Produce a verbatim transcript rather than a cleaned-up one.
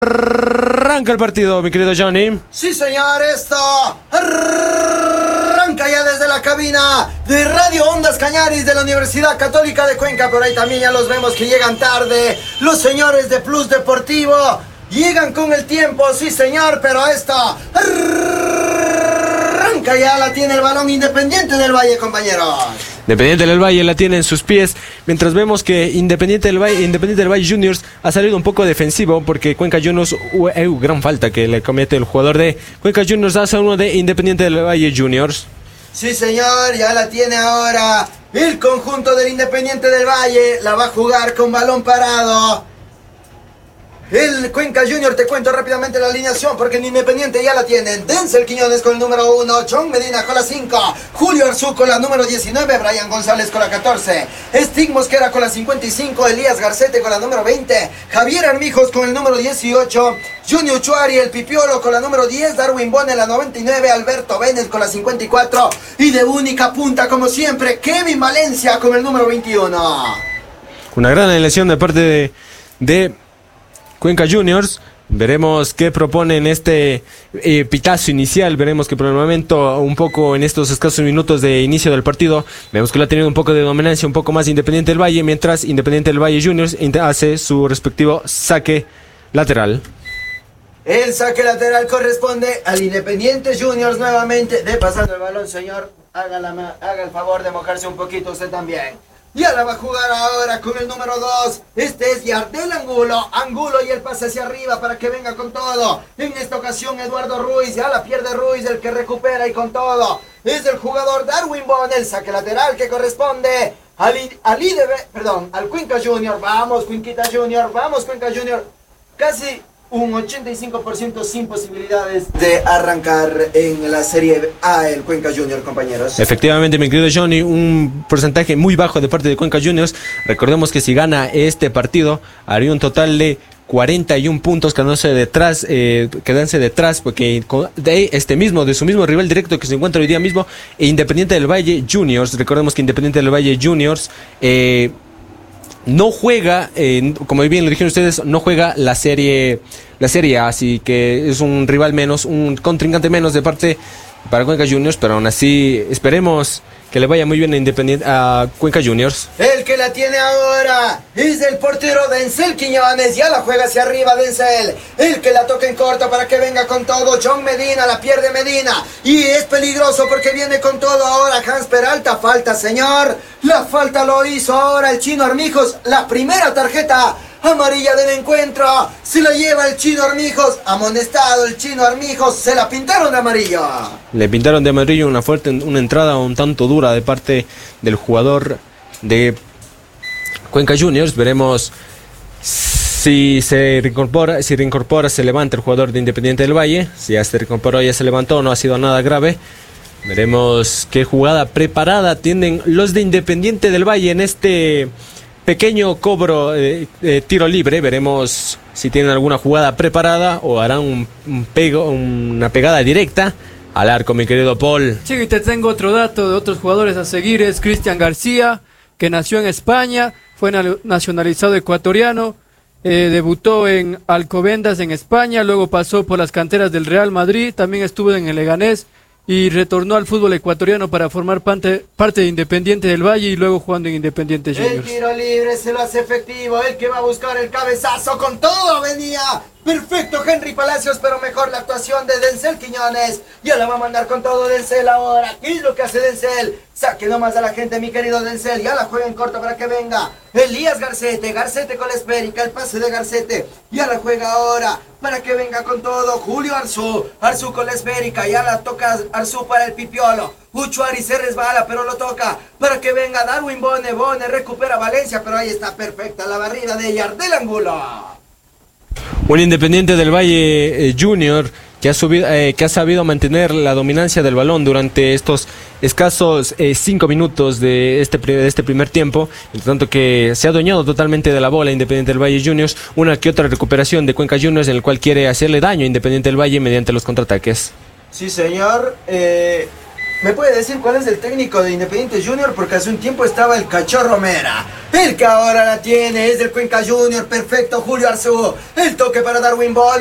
Arranca el partido, mi querido Johnny. Sí, señor, esto arranca ya desde la cabina de Radio Ondas Cañaris de la Universidad Católica de Cuenca. Por ahí también ya los vemos que llegan tarde. Los señores de Plus Deportivo llegan con el tiempo, sí, señor, pero esto arranca ya, la tiene el balón Independiente del Valle, compañeros. Independiente del Valle la tiene en sus pies, mientras vemos que Independiente del Valle, Independiente del Valle Juniors ha salido un poco defensivo porque Cuenca Juniors, uh, uh, gran falta que le comete el jugador de Cuenca Juniors hace uno de Independiente del Valle Juniors. Sí, señor, ya la tiene ahora el conjunto del Independiente del Valle, la va a jugar con balón parado. El Cuenca Junior, te cuento rápidamente la alineación porque el Independiente ya la tienen. Denzel Quiñones con el número uno, John Medina con la cinco, Julio Arzú con la número diecinueve, Brian González con la catorce, Stig Mosquera con la cincuenta y cinco, Elías Garcete con la número veinte, Javier Armijos con el número dieciocho, Junior Uchuari, el Pipiolo con la número diez, Darwin Bone la noventa y nueve, Alberto Bennett con la cincuenta y cuatro y de única punta como siempre, Kevin Valencia con el número veintiuno. Una gran elección de parte de... de Cuenca Juniors. Veremos qué propone en este eh, pitazo inicial. Veremos que por el momento, un poco en estos escasos minutos de inicio del partido, vemos que lo ha tenido un poco de dominancia, un poco más Independiente del Valle, mientras Independiente del Valle Juniors hace su respectivo saque lateral. El saque lateral corresponde al Independiente Juniors nuevamente. De pasando el balón, señor, haga, la, haga el favor de mojarse un poquito usted también. Ya la va a jugar ahora con el número dos. Este es Yardel Angulo. Angulo y el pase hacia arriba para que venga con todo. En esta ocasión Eduardo Ruiz. Ya la pierde Ruiz, el que recupera y con todo. Es el jugador Darwin Bone. El saque lateral que corresponde al, al, I D B, perdón, al Cuenca Junior. Vamos, Cuenquita Junior. Vamos, Cuenca Junior. Casi un ochenta y cinco por ciento sin posibilidades de arrancar en la Serie A el Cuenca Junior, compañeros. Efectivamente, mi querido Johnny, un porcentaje muy bajo de parte de Cuenca Juniors. Recordemos que si gana este partido, haría un total de cuarenta y uno puntos, quedándose detrás, eh, quedándose detrás, porque de este mismo, de su mismo rival directo que se encuentra hoy día mismo, Independiente del Valle Juniors. Recordemos que Independiente del Valle Juniors eh, no juega, eh, como bien lo dijeron ustedes, no juega la serie, la serie A, así que es un rival menos, un contrincante menos de parte para Cuenca Juniors, pero aún así esperemos que le vaya muy bien a, Independiente, a Cuenca Juniors. El que la tiene ahora es el portero Denzel Quiñones. Ya la juega hacia arriba Denzel. El que la toca en corto para que venga con todo. John Medina, la pierde Medina. Y es peligroso porque viene con todo ahora Hans Peralta. Falta, señor. La falta lo hizo ahora el Chino Armijos. La primera tarjeta amarilla del encuentro. Se la lleva el Chino Armijos. Amonestado el Chino Armijos. Se la pintaron de amarillo. Le pintaron de amarillo una fuerte, una entrada un tanto dura de parte del jugador de Cuenca Juniors. Veremos si se reincorpora, si reincorpora, se levanta el jugador de Independiente del Valle. Si ya se reincorporó, ya se levantó, no ha sido nada grave. Veremos qué jugada preparada tienen los de Independiente del Valle en este pequeño cobro, eh, eh, tiro libre. Veremos si tienen alguna jugada preparada o harán un, un pego, una pegada directa al arco, mi querido Paul. Sí, y te tengo otro dato de otros jugadores a seguir. Es Cristian García, que nació en España, fue nacionalizado ecuatoriano, eh, debutó en Alcobendas en España, luego pasó por las canteras del Real Madrid, también estuvo en el Leganés y retornó al fútbol ecuatoriano para formar parte, parte de Independiente del Valle y luego jugando en Independiente Juniors. El tiro libre se lo hace efectivo, el que va a buscar el cabezazo con todo venía. Perfecto Henry Palacios, pero mejor la actuación de Denzel Quiñones. Ya la va a mandar con todo Denzel ahora. ¿Qué es lo que hace Denzel? Saque nomás a la gente, mi querido Denzel. Ya la juega en corto para que venga Elías Garcete. Garcete con la esférica, el pase de Garcete. Ya la juega ahora para que venga con todo Julio Arzú. Arzú con la esférica. Ya la toca Arzú para el Pipiolo. Uchuari se resbala, pero lo toca para que venga Darwin Bone. Bone recupera Valencia, pero ahí está perfecta la barrida de Yardel Angulo. Un Independiente del Valle eh, Junior que ha, subido, eh, que ha sabido mantener la dominancia del balón durante estos escasos eh, cinco minutos de este, de este primer tiempo, en tanto que se ha adueñado totalmente de la bola Independiente del Valle Juniors. Una que otra recuperación de Cuenca Juniors en el cual quiere hacerle daño a Independiente del Valle mediante los contraataques. Sí, señor. Eh, ¿Me puede decir cuál es el técnico de Independiente Junior? Porque hace un tiempo estaba el Cachorro Mera. El que ahora la tiene es el Cuenca Junior. Perfecto, Julio Arzú. El toque para Darwin Ball.